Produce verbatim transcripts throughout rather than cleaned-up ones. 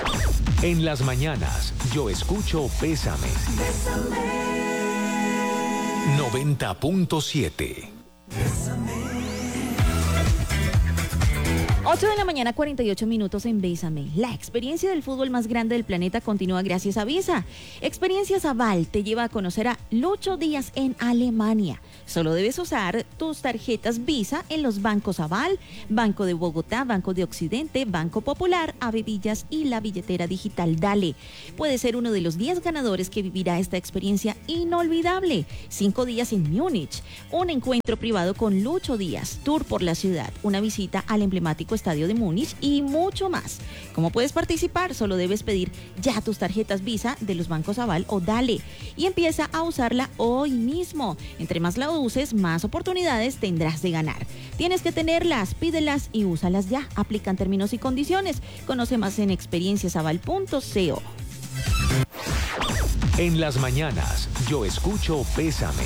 En las mañanas, yo escucho Bésame. noventa punto siete. ocho de la mañana, cuarenta y ocho minutos en Bésame. La experiencia del fútbol más grande del planeta continúa gracias a Visa. Experiencias Aval te lleva a conocer a Lucho Díaz en Alemania. Solo debes usar tus tarjetas Visa en los bancos Aval, Banco de Bogotá, Banco de Occidente, Banco Popular, Avevillas y la billetera digital Dale. Puedes ser uno de los diez ganadores que vivirá esta experiencia inolvidable. Cinco días en Múnich, un encuentro privado con Lucho Díaz, tour por la ciudad, una visita al emblemático estadio de Múnich y mucho más. ¿Cómo puedes participar? Solo debes pedir ya tus tarjetas Visa de los bancos Aval o Dale y empieza a usarla hoy mismo. Entre más la uses, más oportunidades tendrás de ganar. Tienes que tenerlas, pídelas y úsalas ya. Aplican términos y condiciones. Conoce más en experiencias aval punto co. En las mañanas, yo escucho Bésame.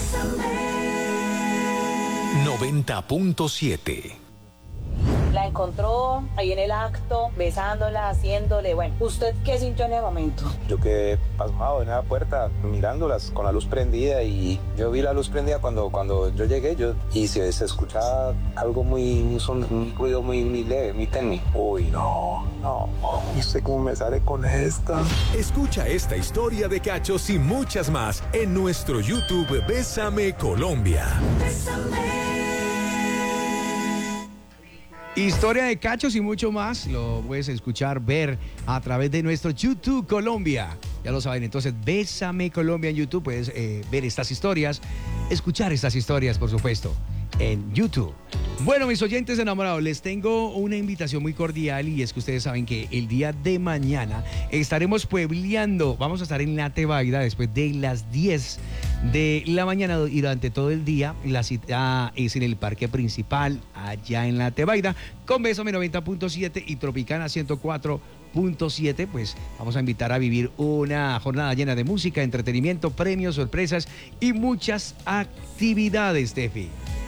noventa punto siete. La encontró ahí en el acto, besándola, haciéndole, bueno, ¿usted qué sintió en ese momento? Yo quedé pasmado en la puerta, mirándolas con la luz prendida, y yo vi la luz prendida cuando, cuando yo llegué, yo, y se, se escuchaba algo muy, un, son, un ruido muy, muy leve, muy tenue. Uy, no, no, no sé cómo me sale con esta. Escucha esta historia de cachos y muchas más en nuestro YouTube Bésame Colombia. Bésame. Historia de cachos y mucho más lo puedes escuchar, ver a través de nuestro YouTube Colombia. Ya lo saben, entonces Bésame Colombia en YouTube. Puedes eh, ver estas historias, escuchar estas historias, por supuesto, en YouTube. Bueno, mis oyentes enamorados, les tengo una invitación muy cordial, y es que ustedes saben que el día de mañana estaremos puebleando. Vamos a estar en La Tebaida después de las diez de la mañana y durante todo el día. La cita es en el parque principal, allá en La Tebaida, con Bésame noventa punto siete y Tropicana ciento cuatro punto siete. Pues vamos a invitar a vivir una jornada llena de música, entretenimiento, premios, sorpresas y muchas actividades, Tefi.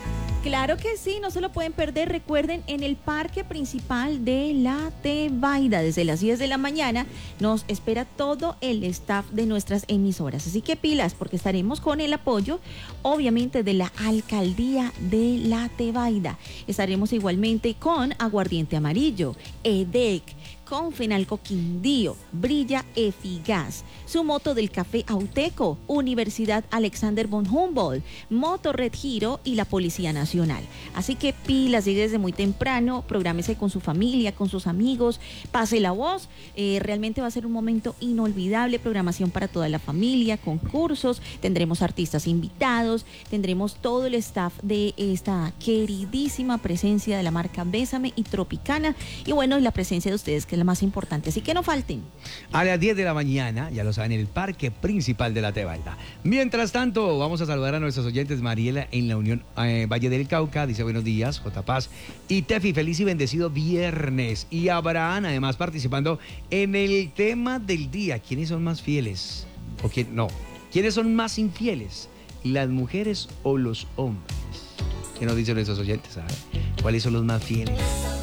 Claro que sí, no se lo pueden perder. Recuerden, en el parque principal de La Tebaida, desde las diez de la mañana, nos espera todo el staff de nuestras emisoras. Así que pilas, porque estaremos con el apoyo, obviamente, de la Alcaldía de La Tebaida. Estaremos igualmente con Aguardiente Amarillo, E D E C, con Fenalco Quindío, Brilla Efigas, su moto del café Auteco, Universidad Alexander von Humboldt, Moto Red Giro y la Policía Nacional. Así que pilas, llegue desde muy temprano, prográmese con su familia, con sus amigos, pase la voz. Eh, realmente va a ser un momento inolvidable, programación para toda la familia, concursos, tendremos artistas invitados, tendremos todo el staff de esta queridísima presencia de la marca Bésame y Tropicana, y bueno, y la presencia de ustedes, que es la más importante, así que no falten. A las diez de la mañana, ya lo saben, en el parque principal de La Tebaida. Mientras tanto, vamos a saludar a nuestros oyentes. Mariela en la Unión eh, Valle del Cauca dice buenos días, J. Paz y Tefi, feliz y bendecido viernes. Y Abraham, además, participando en el tema del día. ¿Quiénes son más fieles? ¿O quién? No. ¿Quiénes son más infieles? ¿Las mujeres o los hombres? ¿Qué nos dicen nuestros oyentes? ¿Sabes? ¿Cuáles son los más fieles?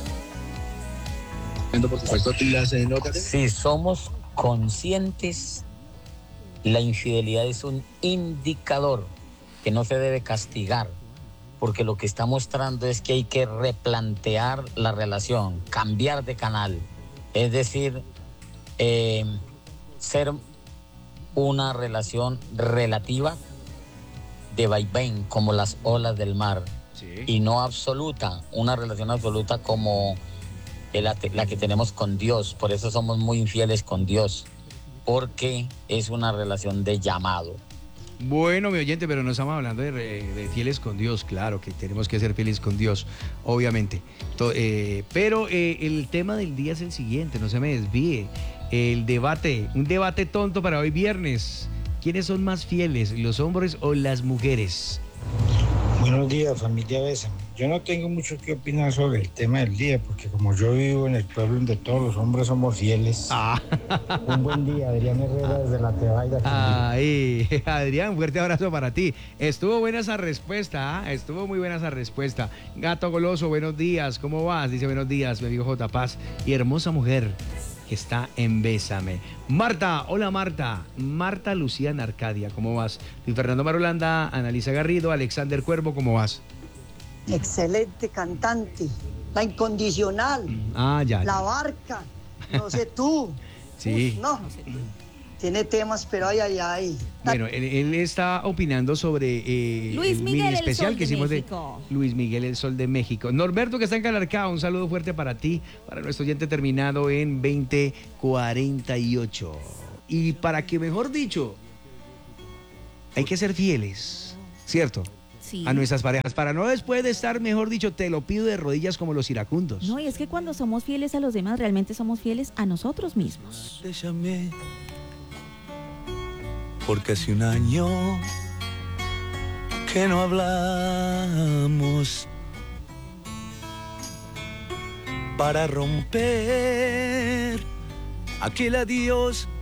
Si somos conscientes, la infidelidad es un indicador que no se debe castigar, porque lo que está mostrando es que hay que replantear la relación, cambiar de canal, es decir, eh, ser una relación relativa de vaivén, como las olas del mar, sí, y no absoluta, una relación absoluta como La, la que tenemos con Dios. Por eso somos muy infieles con Dios, porque es una relación de llamado. Bueno, mi oyente, pero no estamos hablando de, de fieles con Dios. Claro que tenemos que ser fieles con Dios, obviamente. To, eh, pero eh, el tema del día es el siguiente, no se me desvíe. El debate, un debate tonto para hoy viernes. ¿Quiénes son más fieles, los hombres o las mujeres? Buenos días, familia Bésame. Yo no tengo mucho que opinar sobre el tema del día, porque como yo vivo en el pueblo donde todos los hombres somos fieles. Ah. Un buen día, Adrián Herrera desde La Tebaida. Ay, Adrián, fuerte abrazo para ti. Estuvo buena esa respuesta, ¿eh? Estuvo muy buena esa respuesta. Gato Goloso, buenos días, ¿cómo vas? Dice buenos días, mi amigo J. Paz. Y hermosa mujer, que está en Bésame. Marta, hola Marta. Marta Lucía en Arcadia, ¿cómo vas? Luis Fernando Marulanda, Analisa Garrido, Alexander Cuervo, ¿cómo vas? Excelente cantante, la incondicional, Ah, ya. la ya. barca, no sé tú. Sí. Uf, no, tiene temas, pero ay, ay, ay. Bueno, él, él está opinando sobre eh, Luis el Miguel, mini el especial Sol que de hicimos México. de Luis Miguel, el Sol de México. Norberto, que está en Calarcá, un saludo fuerte para ti, para nuestro oyente terminado en veinte cuarenta y ocho. Y para que, mejor dicho, hay que ser fieles, ¿cierto? Sí. A nuestras parejas, para no después de estar, mejor dicho, te lo pido de rodillas como los iracundos. No, y es que cuando somos fieles a los demás, realmente somos fieles a nosotros mismos. Te llamé porque hace un año que no hablamos, para romper aquel adiós